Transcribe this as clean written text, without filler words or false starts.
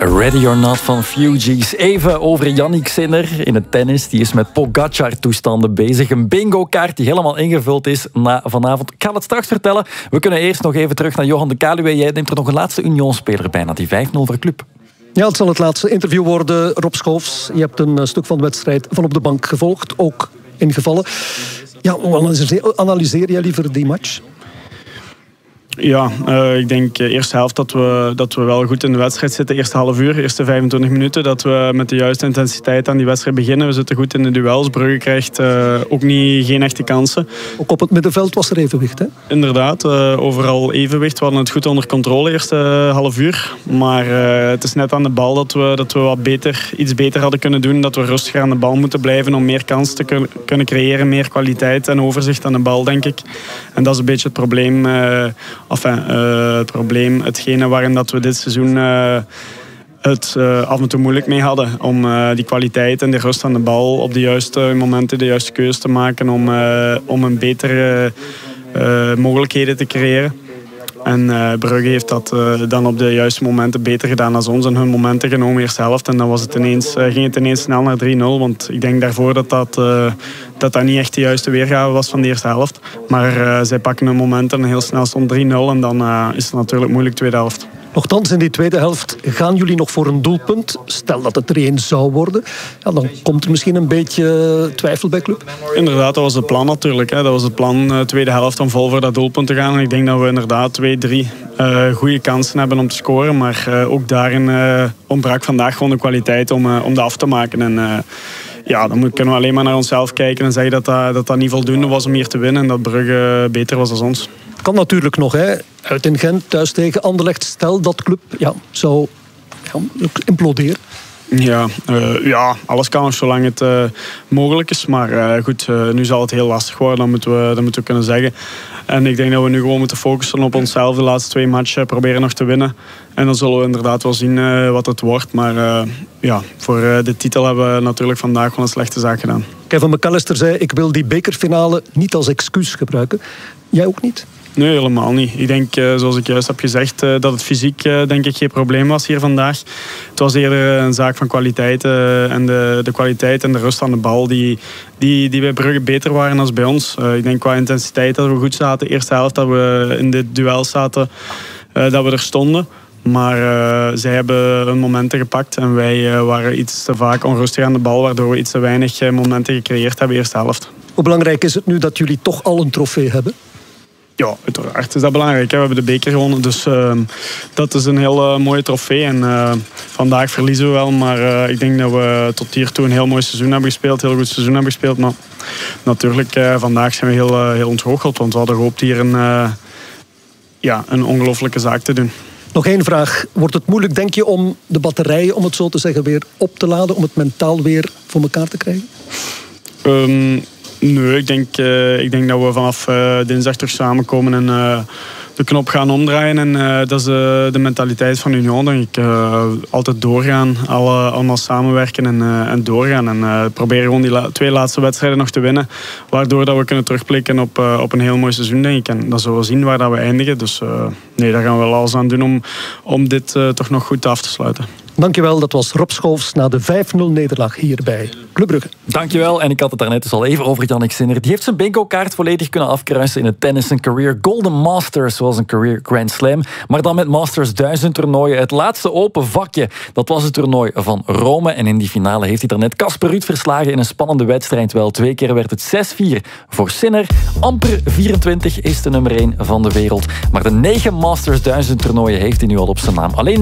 Ready or Not van Fugees. Even over Jannik Sinner in het tennis. Die is met Pogacar-toestanden bezig. Een bingo-kaart die helemaal ingevuld is na vanavond. Ik ga het straks vertellen. We kunnen eerst nog even terug naar Johan de Kaluwe. Jij neemt er nog een laatste Union-speler bij, na die 5-0 voor Club. Ja, het zal het laatste interview worden. Rob Schoofs, je hebt een stuk van de wedstrijd van op de bank gevolgd. Ook ingevallen. Ja, hoe analyseer jij liever die match? Ja, ik denk eerste helft dat we wel goed in de wedstrijd zitten. Eerste half uur, eerste 25 minuten. Dat we met de juiste intensiteit aan die wedstrijd beginnen. We zitten goed in de duels. Brugge krijgt ook geen echte kansen. Ook op het middenveld was er evenwicht, hè? Inderdaad, overal evenwicht. We hadden het goed onder controle, eerste half uur. Maar het is net aan de bal dat we iets beter hadden kunnen doen. Dat we rustiger aan de bal moeten blijven om meer kansen te kunnen creëren. Meer kwaliteit en overzicht aan de bal, denk ik. En dat is een beetje het probleem. Hetgene waarin dat we dit seizoen het af en toe moeilijk mee hadden. Om die kwaliteit en de rust aan de bal op de juiste momenten de juiste keuze te maken. Om een betere mogelijkheden te creëren. En Brugge heeft dat dan op de juiste momenten beter gedaan dan ons. En hun momenten genomen eerste helft. En dan was het ging het ineens snel naar 3-0. Want ik denk daarvoor dat niet echt de juiste weergave was van de eerste helft. Maar zij pakken hun momenten en heel snel stond 3-0. En dan is het natuurlijk moeilijk tweede helft. Nochtans, in die tweede helft gaan jullie nog voor een doelpunt. Stel dat het 3-1 zou worden. Ja, dan komt er misschien een beetje twijfel bij Club. Inderdaad, dat was het plan natuurlijk. Dat was het plan, tweede helft, om vol voor dat doelpunt te gaan. En ik denk dat we inderdaad 2-3 goede kansen hebben om te scoren. Maar ook daarin ontbrak vandaag gewoon de kwaliteit om dat af te maken. En dan kunnen we alleen maar naar onszelf kijken en zeggen dat niet voldoende was om hier te winnen. En dat Brugge beter was dan ons. Kan natuurlijk nog, hè. Uit in Gent, thuis tegen Anderlecht. Stel dat Club zou imploderen. Ja, alles kan nog zolang het mogelijk is. Maar goed, nu zal het heel lastig worden, dat moeten we kunnen zeggen. En ik denk dat we nu gewoon moeten focussen op onszelf. De laatste 2 matchen proberen nog te winnen. En dan zullen we inderdaad wel zien wat het wordt. Maar voor de titel hebben we natuurlijk vandaag gewoon een slechte zaak gedaan. Kevin McAllister zei, ik wil die bekerfinale niet als excuus gebruiken. Jij ook niet? Nee, helemaal niet. Ik denk, zoals ik juist heb gezegd, dat het fysiek denk ik geen probleem was hier vandaag. Het was eerder een zaak van kwaliteit. En de kwaliteit en de rust aan de bal die bij Brugge beter waren dan bij ons. Ik denk qua intensiteit dat we goed zaten. Eerste helft dat we in dit duel zaten, dat we er stonden. Maar zij hebben hun momenten gepakt en wij waren iets te vaak onrustig aan de bal, waardoor we iets te weinig momenten gecreëerd hebben eerste helft. Hoe belangrijk is het nu dat jullie toch al een trofee hebben? Ja, uiteraard is dat belangrijk. We hebben de beker gewonnen, dus dat is een heel mooie trofee. En vandaag verliezen we wel, maar ik denk dat we tot hiertoe een heel mooi seizoen hebben gespeeld. Heel goed seizoen hebben gespeeld, maar natuurlijk vandaag zijn we heel ontgoocheld, want we hadden gehoopt hier een ongelofelijke zaak te doen. Nog één vraag. Wordt het moeilijk, denk je, om de batterijen, om het zo te zeggen, weer op te laden, om het mentaal weer voor elkaar te krijgen? Nee, ik denk dat we vanaf dinsdag terug samenkomen en de knop gaan omdraaien. En dat is de mentaliteit van Union, denk ik. Altijd doorgaan, allemaal samenwerken en doorgaan. En proberen gewoon die 2 laatste wedstrijden nog te winnen. Waardoor dat we kunnen terugblikken op een heel mooi seizoen, denk ik. En dan zullen we zien waar dat we eindigen. Dus daar gaan we wel alles aan doen om dit toch nog goed af te sluiten. Dankjewel, dat was Rob Schoofs na de 5-0 nederlaag hier bij Club Brugge. Dankjewel, en ik had het daarnet dus al even over Jannik Sinner. Die heeft zijn bingo-kaart volledig kunnen afkruisen in het tennis. Een career Golden Masters, zoals een career Grand Slam. Maar dan met Masters 1000 toernooien. Het laatste open vakje, dat was het toernooi van Rome. En in die finale heeft hij daarnet Casper Ruud verslagen in een spannende wedstrijd. Wel 2 keer werd het 6-4 voor Sinner. Amper 24 is de nummer 1 van de wereld. Maar de 9 Masters 1000 toernooien heeft hij nu al op zijn naam. Alleen